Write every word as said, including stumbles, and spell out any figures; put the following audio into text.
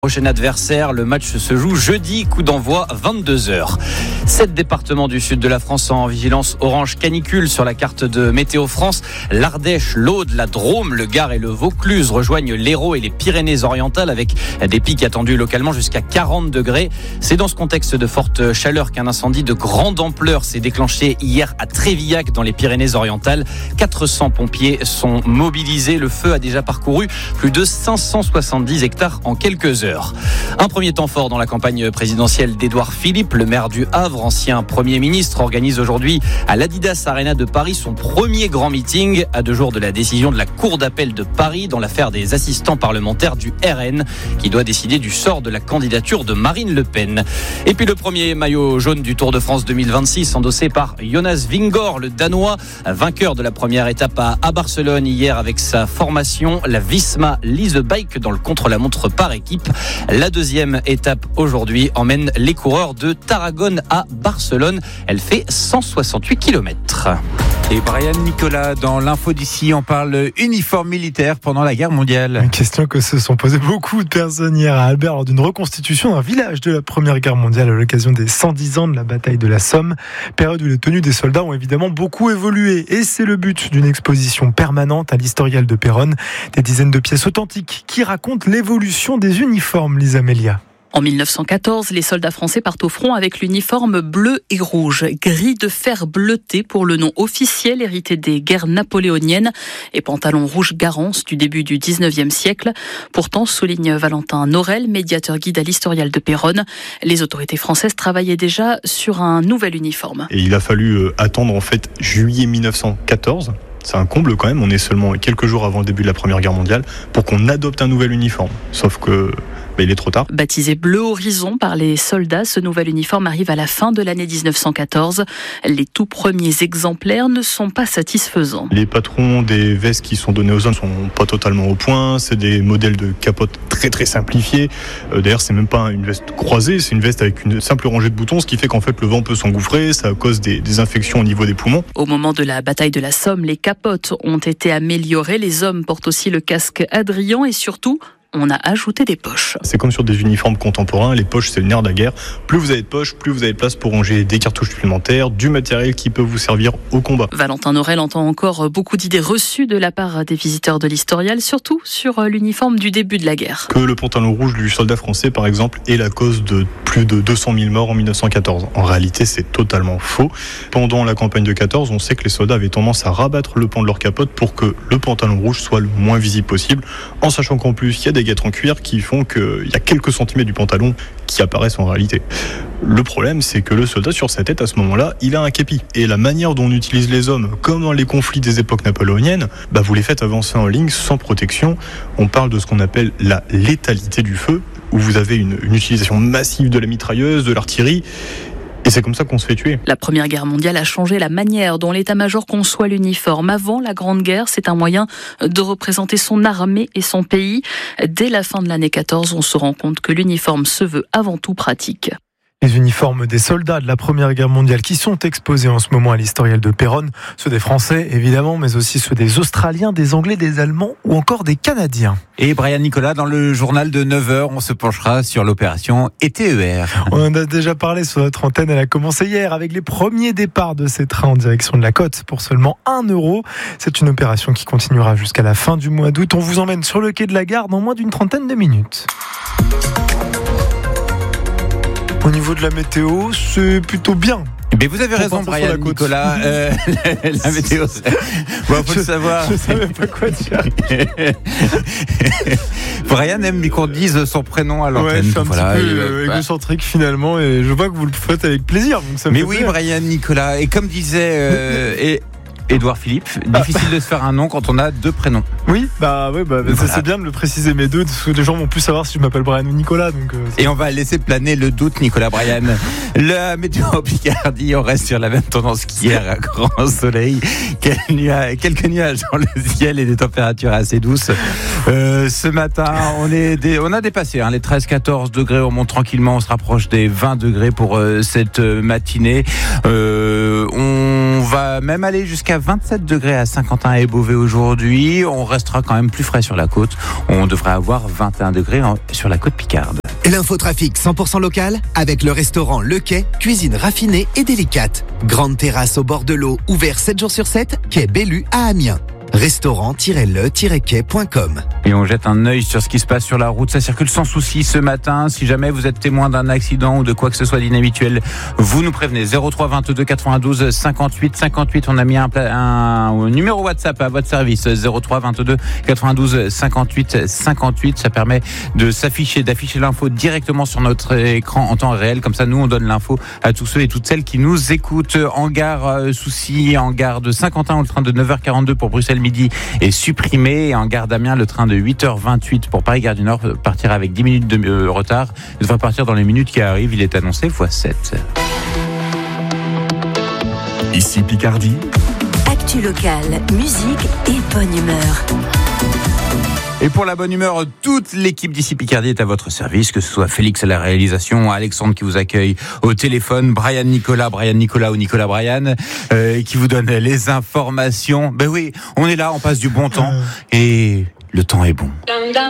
Prochain adversaire, le match se joue jeudi, coup d'envoi vingt-deux heures. Sept départements du sud de la France en vigilance orange canicule sur la carte de Météo France. L'Ardèche, l'Aude, la Drôme, le Gard et le Vaucluse rejoignent l'Hérault et les Pyrénées-Orientales avec des pics attendus localement jusqu'à quarante degrés. C'est dans ce contexte de forte chaleur qu'un incendie de grande ampleur s'est déclenché hier à Trévillac dans les Pyrénées-Orientales. quatre cents pompiers sont mobilisés. Le feu a déjà parcouru plus de cinq cent soixante-dix hectares en quelques heures. Un premier temps fort dans la campagne présidentielle d'Édouard Philippe, le maire du Havre, ancien Premier ministre, organise aujourd'hui à l'Adidas Arena de Paris son premier grand meeting à deux jours de la décision de la Cour d'appel de Paris dans l'affaire des assistants parlementaires du R N qui doit décider du sort de la candidature de Marine Le Pen. Et puis le premier maillot jaune du Tour de France deux mille vingt-six endossé par Jonas Vingegaard, le Danois, vainqueur de la première étape à, à Barcelone hier avec sa formation, la Visma Lease Bike dans le contre-la-montre par équipe. La deuxième étape aujourd'hui emmène les coureurs de Tarragone à Barcelone. Elle fait cent soixante-huit kilomètres. Et Brian Nicolas, dans l'info d'ici, on parle uniforme militaire pendant la guerre mondiale. Une question que se sont posées beaucoup de personnes hier à Albert lors d'une reconstitution d'un village de la Première Guerre mondiale à l'occasion des cent dix ans de la bataille de la Somme. Période où les tenues des soldats ont évidemment beaucoup évolué. Et c'est le but d'une exposition permanente à l'Historial de Péronne. Des dizaines de pièces authentiques qui racontent l'évolution des uniformes, Lisa Melia. En mille neuf cent quatorze, les soldats français partent au front avec l'uniforme bleu et rouge, gris de fer bleuté pour le nom officiel hérité des guerres napoléoniennes et pantalon rouge garance du début du dix-neuvième siècle. Pourtant, souligne Valentin Norel, médiateur guide à l'Historial de Péronne, les autorités françaises travaillaient déjà sur un nouvel uniforme. Et il a fallu attendre en fait juillet mille neuf cent quatorze. C'est un comble quand même, on est seulement quelques jours avant le début de la Première Guerre mondiale pour qu'on adopte un nouvel uniforme. Sauf que bah, il est trop tard. Baptisé Bleu Horizon par les soldats, ce nouvel uniforme arrive à la fin de l'année dix-neuf cent quatorze. Les tout premiers exemplaires ne sont pas satisfaisants. Les patrons des vestes qui sont donnés aux hommes sont pas totalement au point. C'est des modèles de capote très très simplifiés. Euh, d'ailleurs, c'est même pas une veste croisée, c'est une veste avec une simple rangée de boutons, ce qui fait qu'en fait le vent peut s'engouffrer, ça cause des, des infections au niveau des poumons. Au moment de la bataille de la Somme, les capotes ont été améliorées. Les hommes portent aussi le casque Adrian et surtout, on a ajouté des poches. C'est comme sur des uniformes contemporains, les poches c'est le nerf de la guerre. Plus vous avez de poches, plus vous avez de place pour ranger des cartouches supplémentaires, du matériel qui peut vous servir au combat. Valentin Norel entend encore beaucoup d'idées reçues de la part des visiteurs de l'Historial, surtout sur l'uniforme du début de la guerre. Que le pantalon rouge du soldat français par exemple est la cause de plus de deux cent mille morts en mille neuf cent quatorze. En réalité c'est totalement faux. Pendant la campagne de quatorze, on sait que les soldats avaient tendance à rabattre le pan de leur capote pour que le pantalon rouge soit le moins visible possible, en sachant qu'en plus il y a des guêtres en cuir qui font qu'il y a quelques centimètres du pantalon qui apparaissent en réalité. Le problème, c'est que le soldat sur sa tête, à ce moment-là, il a un képi. Et la manière dont on utilise les hommes, comme dans les conflits des époques napoléoniennes, bah vous les faites avancer en ligne sans protection. On parle de ce qu'on appelle la létalité du feu, où vous avez une, une utilisation massive de la mitrailleuse, de l'artillerie. Et c'est comme ça qu'on se fait tuer. La Première Guerre mondiale a changé la manière dont l'état-major conçoit l'uniforme. Avant la Grande Guerre, c'est un moyen de représenter son armée et son pays. Dès la fin de l'année quatorze, on se rend compte que l'uniforme se veut avant tout pratique. Les uniformes des soldats de la Première Guerre mondiale qui sont exposés en ce moment à l'Historial de Péronne, ceux des Français évidemment, mais aussi ceux des Australiens, des Anglais, des Allemands ou encore des Canadiens. Et Brian Nicolas, dans le journal de neuf heures, on se penchera sur l'opération E T E R. On en a déjà parlé sur notre antenne, elle a commencé hier avec les premiers départs de ces trains en direction de la côte pour seulement un euro. C'est une opération qui continuera jusqu'à la fin du mois d'août. On vous emmène sur le quai de la gare dans moins d'une trentaine de minutes. Au niveau de la météo, c'est plutôt bien. Mais vous avez raison, Brian Nicolas. Euh, la météo, bon, faut je, le savoir. Je savais pas quoi dire. Brian aime qu'on dise son prénom à l'antenne. Ouais, je suis un voilà, petit peu euh, égocentrique finalement, et je vois que vous le faites avec plaisir. Donc ça me Mais fait oui, plaisir. Brian Nicolas. Et comme disait euh, et Édouard Philippe, difficile de se faire un nom quand on a deux prénoms. Oui, bah oui, bah, voilà. C'est bien de le préciser mes deux, parce que les gens vont plus savoir si je m'appelle Brian ou Nicolas. Donc, euh, et on va laisser planer le doute, Nicolas Brian. La météo en Picardie, on reste sur la même tendance qu'hier, à grand soleil, quelques nuages dans le ciel et des températures assez douces. Euh, ce matin, on, est des, on a dépassé hein, les treize à quatorze degrés, on monte tranquillement, on se rapproche des vingt degrés pour euh, cette matinée. Euh, on va va même aller jusqu'à vingt-sept degrés à Saint-Quentin et Beauvais aujourd'hui. On restera quand même plus frais sur la côte. On devrait avoir vingt et un degrés sur la côte Picarde. L'infotrafic cent pour cent local avec le restaurant Le Quai, cuisine raffinée et délicate. Grande terrasse au bord de l'eau, ouvert sept jours sur sept, quai Bellu à Amiens. restaurant tiret le tiret quai point com. Et on jette un œil sur ce qui se passe sur la route. Ça circule sans souci ce matin. Si jamais vous êtes témoin d'un accident ou de quoi que ce soit d'inhabituel, vous nous prévenez. zéro trois vingt-deux quatre-vingt-douze cinquante-huit cinquante-huit. On a mis un, un numéro WhatsApp à votre service. zéro trois vingt-deux quatre-vingt-douze cinquante-huit cinquante-huit. Ça permet de s'afficher, d'afficher l'info directement sur notre écran en temps réel. Comme ça, nous, on donne l'info à tous ceux et toutes celles qui nous écoutent. En gare euh, Soucy, en gare de Saint-Quentin, où le train de neuf heures quarante-deux pour Bruxelles Midi est supprimé. Et en gare d'Amiens, le train de huit heures vingt-huit pour Paris-Gare du Nord partira avec dix minutes de euh, retard. Il devrait partir dans les minutes qui arrivent. Il est annoncé fois sept. Ici Picardie. Actu locale, musique et bonne humeur. Et pour la bonne humeur, toute l'équipe d'ici Picardie est à votre service, que ce soit Félix à la réalisation, Alexandre qui vous accueille au téléphone, Brian Nicolas, Brian Nicolas ou Nicolas Brian, euh, qui vous donne les informations. Ben oui, on est là, on passe du bon temps et le temps est bon.